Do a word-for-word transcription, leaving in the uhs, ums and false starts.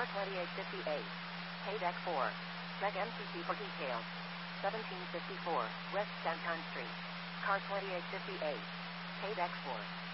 Car twenty-eight fifty-eight. Pay deck four. Check M C C for details. seventeen fifty-four, West Santon Street. Car twenty-eight fifty-eight. Pay deck four.